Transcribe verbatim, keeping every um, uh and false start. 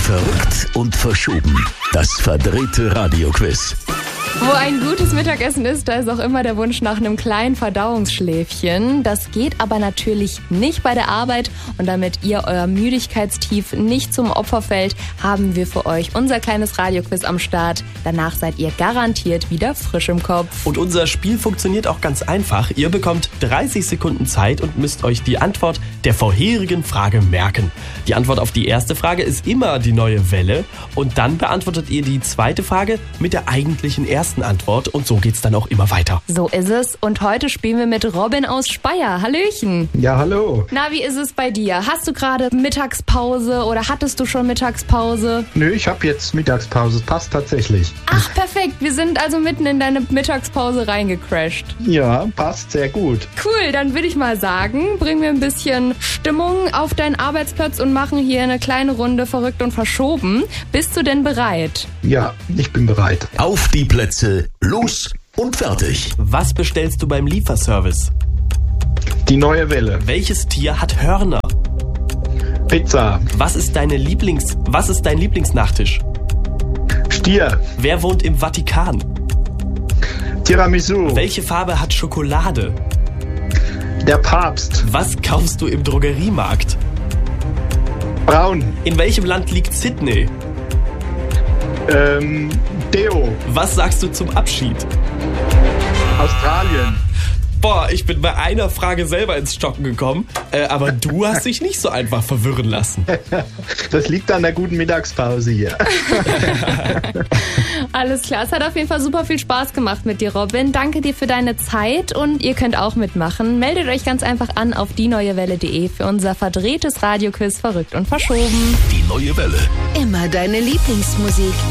Verrückt und verschoben. Das verdrehte Radioquiz. Wo ein gutes Mittagessen ist, da ist auch immer der Wunsch nach einem kleinen Verdauungsschläfchen. Das geht aber natürlich nicht bei der Arbeit. Und damit ihr euer Müdigkeitstief nicht zum Opfer fällt, haben wir für euch unser kleines Radioquiz am Start. Danach seid ihr garantiert wieder frisch im Kopf. Und unser Spiel funktioniert auch ganz einfach. Ihr bekommt dreißig Sekunden Zeit und müsst euch die Antwort der vorherigen Frage merken. Die Antwort auf die erste Frage ist immer die neue Welle. Und dann beantwortet ihr die zweite Frage mit der eigentlichen ersten Antwort. Und so geht's dann auch immer weiter. So ist es. Und heute spielen wir mit Robin aus Speyer. Hallöchen. Ja, hallo. Na, wie ist es bei dir? Hast du gerade Mittagspause oder hattest du schon Mittagspause? Nö, ich habe jetzt Mittagspause. Passt tatsächlich. Ach, perfekt. Wir sind also mitten in deine Mittagspause reingecrashed. Ja, passt sehr gut. Cool, dann würde ich mal sagen, bringen wir ein bisschen Stimmung auf deinen Arbeitsplatz und machen hier eine kleine Runde verrückt und verschoben. Bist du denn bereit? Ja, ich bin bereit. Auf die Plätze, los und fertig. Was bestellst du beim Lieferservice? Die neue Welle. Welches Tier hat Hörner? Pizza. Was ist deine Lieblings... Was ist dein Lieblingsnachtisch? Stier. Wer wohnt im Vatikan? Tiramisu. Welche Farbe hat Schokolade? Der Papst. Was kaufst du im Drogeriemarkt? Braun. In welchem Land liegt Sydney? Ähm, Deo. Was sagst du zum Abschied? Australien. Boah, ich bin bei einer Frage selber ins Stocken gekommen, äh, aber du hast dich nicht so einfach verwirren lassen. Das liegt an der guten Mittagspause hier. Alles klar, es hat auf jeden Fall super viel Spaß gemacht mit dir, Robin. Danke dir für deine Zeit und ihr könnt auch mitmachen. Meldet euch ganz einfach an auf die neue welle punkt de für unser verdrehtes Radioquiz Verrückt und Verschoben. Die neue Welle. Immer deine Lieblingsmusik.